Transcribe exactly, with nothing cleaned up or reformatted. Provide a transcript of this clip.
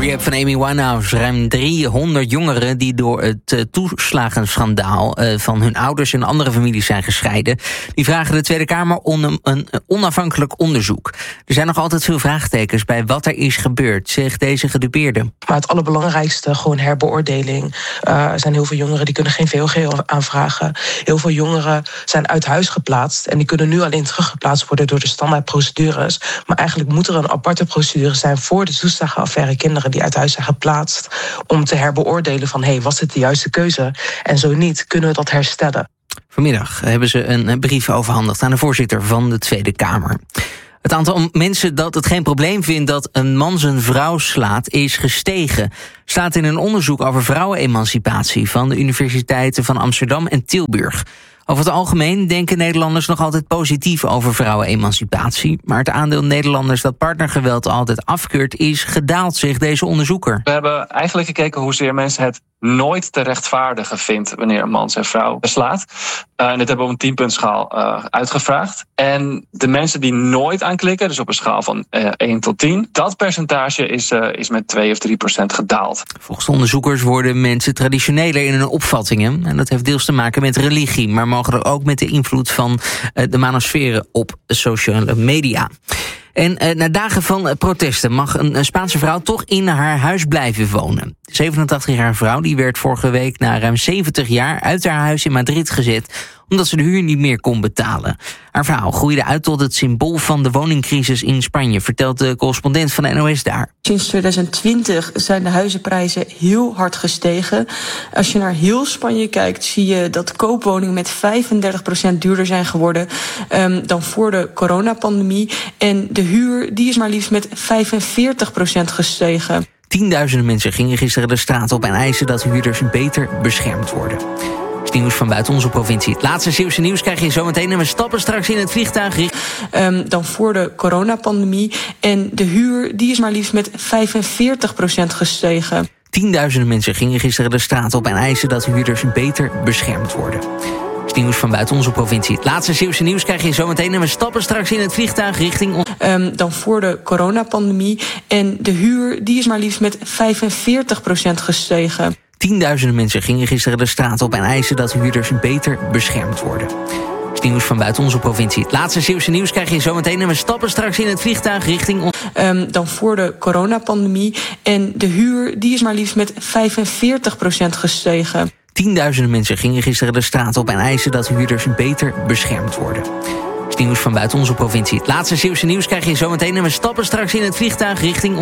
Rehab van Amy Winehouse. Ruim driehonderd jongeren die door het uh, toeslagenschandaal uh, van hun ouders en andere families zijn gescheiden, die vragen de Tweede Kamer om een, een onafhankelijk onderzoek. Er zijn nog altijd veel vraagtekens bij wat er is gebeurd, zegt deze gedupeerde. Maar het allerbelangrijkste, gewoon herbeoordeling. Uh, er zijn heel veel jongeren die kunnen geen V O G aanvragen. Heel veel jongeren zijn uit huis geplaatst en die kunnen nu alleen teruggeplaatst worden door de standaardprocedures. Maar eigenlijk moet er een aparte procedure zijn voor de toeslagenaffaire kinderen die uit huis zijn geplaatst, om te herbeoordelen van, hé, hey, was het de juiste keuze? En zo niet, kunnen we dat herstellen. Vanmiddag hebben ze een brief overhandigd aan de voorzitter van de Tweede Kamer. Het aantal mensen dat het geen probleem vindt dat een man zijn vrouw slaat is gestegen. Staat in een onderzoek over vrouwenemancipatie van de universiteiten van Amsterdam en Tilburg. Over het algemeen denken Nederlanders nog altijd positief over vrouwenemancipatie. Maar het aandeel Nederlanders dat partnergeweld altijd afkeurt is gedaald, zegt deze onderzoeker. We hebben eigenlijk gekeken hoezeer mensen het nooit te rechtvaardigen vindt wanneer een man zijn vrouw slaat. Uh, en dit hebben we op een tienpuntschaal uh, uitgevraagd. En de mensen die nooit aanklikken, dus op een schaal van uh, één tot tien... dat percentage is, uh, is met twee of drie procent gedaald. Volgens de onderzoekers worden mensen traditioneler in hun opvattingen. En dat heeft deels te maken met religie, maar mogelijk ook met de invloed van uh, de manosferen op sociale media. En uh, na dagen van uh, protesten mag een, een Spaanse vrouw toch in haar huis blijven wonen. De zevenentachtigjarige vrouw die werd vorige week na ruim zeventig jaar uit haar huis in Madrid gezet, omdat ze de huur niet meer kon betalen. Haar verhaal groeide uit tot het symbool van de woningcrisis in Spanje, vertelt de correspondent van de N O S daar. Sinds twintig twintig zijn de huizenprijzen heel hard gestegen. Als je naar heel Spanje kijkt, zie je dat koopwoningen met vijfendertig procent duurder zijn geworden um, dan voor de coronapandemie. En de huur die is maar liefst met vijfenveertig procent gestegen. Tienduizenden mensen gingen gisteren de straat op en eisen dat huurders beter beschermd worden. Het nieuws van buiten onze provincie. Het laatste Zeeuwse nieuws krijg je zometeen en we stappen straks in het vliegtuig. Um, dan voor de coronapandemie. En de huur die is maar liefst met vijfenveertig procent gestegen. Tienduizenden mensen gingen gisteren de straat op en eisen dat huurders beter beschermd worden. Het nieuws van buiten onze provincie. Het laatste Zeeuwse nieuws krijg je zometeen en we stappen straks in het vliegtuig richting Um, dan voor de coronapandemie. En de huur die is maar liefst met vijfenveertig procent gestegen. Tienduizenden mensen gingen gisteren de straat op en eisen dat huurders beter beschermd worden. Het nieuws van buiten onze provincie. Het laatste Zeeuwse nieuws krijg je zometeen en we stappen straks in het vliegtuig richting Um, dan voor de coronapandemie. En de huur die is maar liefst met vijfenveertig procent gestegen. Tienduizenden mensen gingen gisteren de straat op en eisen dat huurders beter beschermd worden. Het nieuws van buiten onze provincie. Het laatste Zeeuwse nieuws krijg je zometeen en we stappen straks in het vliegtuig richting